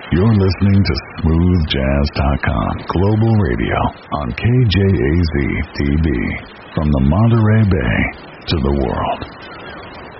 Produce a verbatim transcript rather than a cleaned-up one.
You're listening to smooth jazz dot com Global Radio on K J A Z T V. From the Monterey Bay to the world.